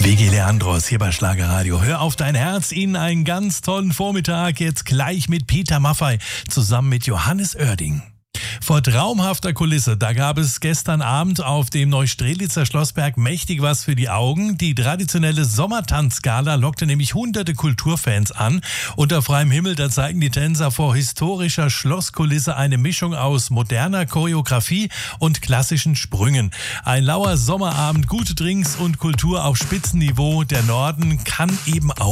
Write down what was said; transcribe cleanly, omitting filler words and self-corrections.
Digi Leandros hier bei Schlagerradio. Hör auf dein Herz, Ihnen einen ganz tollen Vormittag. Jetzt gleich mit Peter Maffay zusammen mit Johannes Oerding. Vor traumhafter Kulisse, da gab es gestern Abend auf dem Neustrelitzer Schlossberg mächtig was für die Augen. Die traditionelle Sommertanzgala lockte nämlich hunderte Kulturfans an. Unter freiem Himmel, da zeigen die Tänzer vor historischer Schlosskulisse eine Mischung aus moderner Choreografie und klassischen Sprüngen. Ein lauer Sommerabend, gute Drinks und Kultur auf Spitzenniveau. Der Norden kann eben auch